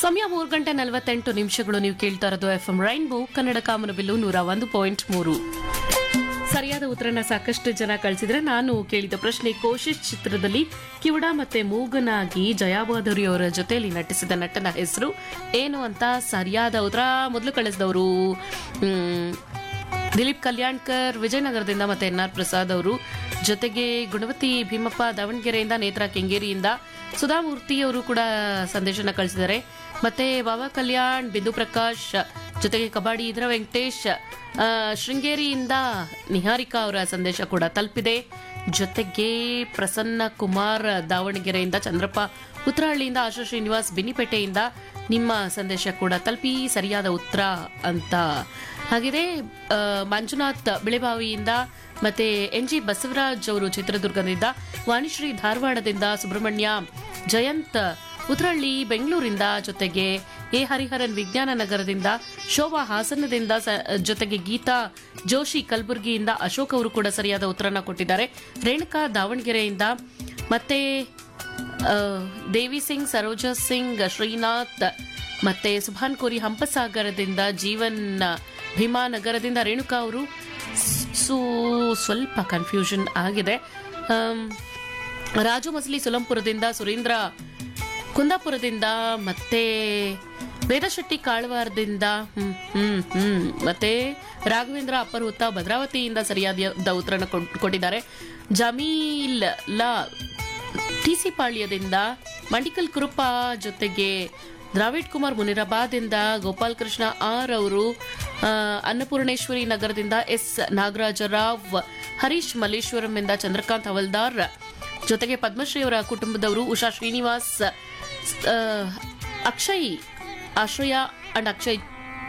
ಸಮಯ 3:48 ನೀವು ಕೇಳ್ತಾ ಇರೋದು FM ರೈನ್ಬೋ ಕನ್ನಡ ಕಾಮನಬಿಲ್ಲು 101.3. ಸರಿಯಾದ ಉತ್ತರನ ಸಾಕಷ್ಟು ಜನ ಕಳಿಸಿದ್ರೆ ನಾನು ಕೇಳಿದ ಪ್ರಶ್ನೆ, ಕೋಶಿಶ್ ಚಿತ್ರದಲ್ಲಿ ಕಿವುಡ ಮತ್ತೆ ಮೂಗನಾಗಿ ಜಯಾಬಾಧುರಿ ಅವರ ಜೊತೆಯಲ್ಲಿ ನಟಿಸಿದ ನಟನ ಹೆಸರು ಏನು ಅಂತ ಸರಿಯಾದ ಉತ್ತರ ಮೊದಲು ಕಳಿಸಿದವರು ದಿಲೀಪ್ ಕಲ್ಯಾಣ್ಕರ್ ವಿಜಯನಗರದಿಂದ ಮತ್ತೆ NR ಪ್ರಸಾದ್ ಅವರು, ಜೊತೆಗೆ ಗುಣವತಿ ಭೀಮಪ್ಪ ದಾವಣಗೆರೆಯಿಂದ, ನೇತ್ರ ಕೆಂಗೇರಿಯಿಂದ, ಸುಧಾಮೂರ್ತಿ ಅವರು ಕೂಡ ಸಂದೇಶನ ಕಳಿಸಿದ್ದಾರೆ. ಮತ್ತೆ ಬಾಬಾ ಕಲ್ಯಾಣ್, ಬಿಂದು ಪ್ರಕಾಶ್, ಜೊತೆಗೆ ಕಬಾಡಿ ಇದರ ವೆಂಕಟೇಶ್, ಶೃಂಗೇರಿಯಿಂದ ನಿಹಾರಿಕಾ ಅವರ ಸಂದೇಶ ಕೂಡ ತಲುಪಿದೆ. ಜೊತೆಗೆ ಪ್ರಸನ್ನ ಕುಮಾರ್ ದಾವಣಗೆರೆಯಿಂದ, ಚಂದ್ರಪ್ಪ ಉತ್ತರಹಳ್ಳಿಯಿಂದ, ಆಶಾ ಶ್ರೀನಿವಾಸ್ ಬಿನ್ನಿಪೇಟೆಯಿಂದ ನಿಮ್ಮ ಸಂದೇಶ ಕೂಡ ತಲುಪಿ ಸರಿಯಾದ ಉತ್ತರ ಅಂತ ಹಾಗಿದೆ. ಮಂಜುನಾಥ್ ಬಿಳೆಬಾವಿಯಿಂದ, ಮತ್ತೆ NG ಬಸವರಾಜ್ ಅವರು ಚಿತ್ರದುರ್ಗದಿಂದ, ವಾಣಿಶ್ರೀ ಧಾರವಾಡದಿಂದ, ಸುಬ್ರಹ್ಮಣ್ಯ ಜಯಂತ್ ಉತ್ತರಹಳ್ಳಿ ಬೆಂಗಳೂರಿಂದ, ಜೊತೆಗೆ ಎ ಹರಿಹರನ್ ವಿಜ್ಞಾನ ನಗರದಿಂದ, ಶೋಭಾ ಹಾಸನದಿಂದ, ಜೊತೆಗೆ ಗೀತಾ ಜೋಶಿ ಕಲಬುರಗಿಯಿಂದ, ಅಶೋಕ್ ಅವರು ಕೂಡ ಸರಿಯಾದ ಉತ್ತರನ ಕೊಟ್ಟಿದ್ದಾರೆ. ರೇಣುಕಾ ದಾವಣಗೆರೆಯಿಂದ, ಮತ್ತೆ ದೇವಿ ಸಿಂಗ್, ಸರೋಜಾ ಸಿಂಗ್, ಶ್ರೀನಾಥ್, ಮತ್ತೆ ಸುಭಾನ್ ಕೋರಿ ಹಂಪಸಾಗರದಿಂದ, ಜೀವನ್ ಭೀಮಾನಗರದಿಂದ, ರೇಣುಕಾ ಅವರು ಸ್ವಲ್ಪ ಕನ್ಫ್ಯೂಷನ್ ಆಗಿದೆ. ರಾಜು ಮಸಲಿ ಸುಲಂಪುರದಿಂದ, ಸುರೇಂದ್ರ ಕುಂದಾಪುರದಿಂದ, ಮತ್ತೆ ವೇದಶೆಟ್ಟಿ ಕಾಳವಾರದಿಂದ, ಮತ್ತೆ ರಾಘವೇಂದ್ರ ಅಪ್ಪರ್ಹುತ್ತ ಭದ್ರಾವತಿಯಿಂದ ಸರಿಯಾದ ಉತ್ತರನ ಕೊಟ್ಟಿದ್ದಾರೆ. ಜಮೀಲ್ ಲಾ TC ಪಾಳ್ಯದಿಂದ, ಮಂಡಿಕಲ್ ಕುರುಪ, ಜೊತೆಗೆ ದ್ರಾವಿಡ್ ಕುಮಾರ್ ಮುನಿರಾಬಾದಿಂದ, ಗೋಪಾಲ್ ಕೃಷ್ಣ R ಅವರು, ಅನ್ನಪೂರ್ಣೇಶ್ವರಿ ನಗರದಿಂದ, S ನಾಗರಾಜರಾವ್, ಹರೀಶ್ ಮಲ್ಲೇಶ್ವರಂ ಇಂದ, ಚಂದ್ರಕಾಂತ್ ಹವಲ್ದಾರ್, ಜೊತೆಗೆ ಪದ್ಮಶ್ರೀ ಅವರ ಕುಟುಂಬದವರು, ಉಷಾ ಶ್ರೀನಿವಾಸ್, ಅಕ್ಷಯ್ ಆಶ್ರಯ ಅಂಡ್ ಅಕ್ಷಯ್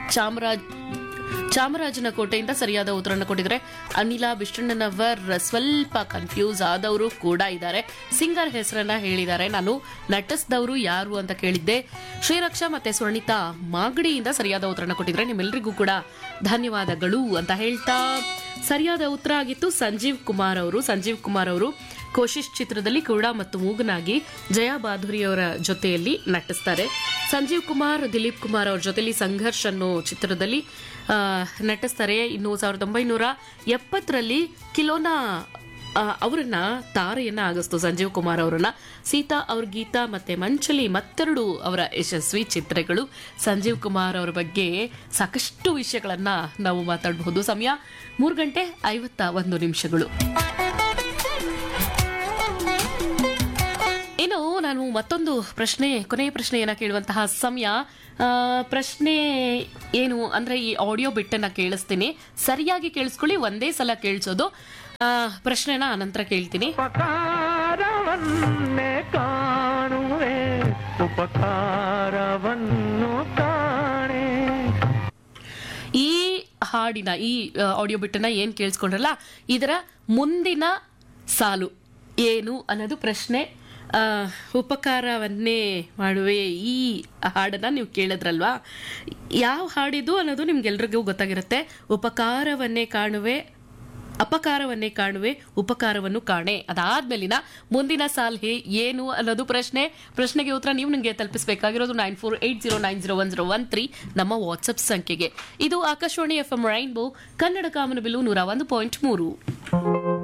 ಚಾಮರಾಜನಕೋಟೆಯಿಂದ ಸರಿಯಾದ ಉತ್ತರವನ್ನು ಕೊಟ್ಟಿದ್ದಾರೆ. ಅನಿಲ ಬಿಷ್ಟಣ್ಣನವರ್ ಸ್ವಲ್ಪ ಕನ್ಫ್ಯೂಸ್ ಆದವರು ಕೂಡ ಇದ್ದಾರೆ. ಸಿಂಗರ್ ಹೆಸರನ್ನ ಹೇಳಿದ್ದಾರೆ. ನಾನು ನಟಿಸಿದವರು ಯಾರು ಅಂತ ಕೇಳಿದ್ದೆ. ಶ್ರೀರಕ್ಷಾ ಮತ್ತೆ ಸ್ವರ್ಣಿತಾ ಮಾಗಡಿಯಿಂದ ಸರಿಯಾದ ಉತ್ತರನ ಕೊಟ್ಟಿದ್ದಾರೆ. ನಿಮ್ಮೆಲ್ಲರಿಗೂ ಕೂಡ ಧನ್ಯವಾದಗಳು ಅಂತ ಹೇಳ್ತಾ ಸರಿಯಾದ ಉತ್ತರ ಆಗಿತ್ತು ಸಂಜೀವ್ ಕುಮಾರ್ ಅವರು ಕೋಶಿಶ್ ಚಿತ್ರದಲ್ಲಿ ಕಿವುಡ ಮತ್ತು ಮೂಗನಾಗಿ ಜಯಾ ಬಾಧುರಿ ಅವರ ಜೊತೆಯಲ್ಲಿ ನಟಿಸ್ತಾರೆ. ಸಂಜೀವ್ ಕುಮಾರ್ ದಿಲೀಪ್ ಕುಮಾರ್ ಅವರ ಜೊತೆಲಿ ಸಂಘರ್ಷ್ ಅನ್ನೋ ಚಿತ್ರದಲ್ಲಿ ನಟಿಸ್ತಾರೆ. ಇನ್ನು 1970ರಲ್ಲಿ ಕಿಲೋನಾ ಅವರನ್ನ ತಾರೆಯನ್ನ ಆಗಿಸ್ತು ಸಂಜೀವ್ ಕುಮಾರ್ ಅವರನ್ನ. ಸೀತಾ ಅವ್ರ ಗೀತಾ ಮತ್ತೆ ಮಂಚಲಿ ಮತ್ತೆರಡು ಅವರ ಯಶಸ್ವಿ ಚಿತ್ರಗಳು. ಸಂಜೀವ್ ಕುಮಾರ್ ಅವರ ಬಗ್ಗೆ ಸಾಕಷ್ಟು ವಿಷಯಗಳನ್ನ ನಾವು ಮಾತಾಡಬಹುದು. ಸಮಯ 3:51. ಇನ್ನು ನಾನು ಮತ್ತೊಂದು ಕೊನೆಯ ಪ್ರಶ್ನೆಯನ್ನ ಕೇಳುವಂತಹ ಸಮಯ. ಪ್ರಶ್ನೆ ಏನು ಅಂದ್ರೆ, ಈ ಆಡಿಯೋ ಬಿಟ್ಟನ್ನ ಕೇಳಿಸ್ತೀನಿ, ಸರಿಯಾಗಿ ಕೇಳಿಸ್ಕೊಳ್ಳಿ, ಒಂದೇ ಸಲ ಕೇಳಿಸೋದು. ಪ್ರಶ್ನೆನ ಅನಂತರ ಕೇಳ್ತೀನಿ. ಈ ಹಾಡಿನ ಈ ಆಡಿಯೋ ಬಿಟ್ಟನ್ನ ಏನ್ ಕೇಳಿಸ್ಕೊಂಡ್ರಲ್ಲ, ಇದರ ಮುಂದಿನ ಸಾಲು ಏನು ಅನ್ನೋದು ಪ್ರಶ್ನೆ. ಉಪಕಾರವನ್ನೇ ಮಾಡುವೆ ಈ ಹಾಡನ್ನ ನೀವು ಕೇಳಿದ್ರಲ್ವಾ, ಯಾವ ಹಾಡಿದು ಅನ್ನೋದು ನಿಮ್ಗೆಲ್ರಿಗೂ ಗೊತ್ತಾಗಿರುತ್ತೆ. ಅಪಕಾರವನ್ನೇ ಕಾಣುವೆ ಉಪಕಾರವನ್ನು ಕಾಣೆ. ಅದಾದ್ಮೇಲಿನ ಮುಂದಿನ ಸಾಲ್ ಏನು ಅನ್ನೋದು ಪ್ರಶ್ನೆಗೆ ಉತ್ತರ ನೀವು ನಿಮಗೆ ತಲುಪಿಸಬೇಕಾಗಿರೋದು 9480901013 ನಮ್ಮ ವಾಟ್ಸ್ಆಪ್ ಸಂಖ್ಯೆಗೆ. ಇದು ಆಕಾಶವಾಣಿ FM ರೈನ್ಬೋ ಕನ್ನಡ ಕಾಮನಬಿಲ್ಲು 101.3.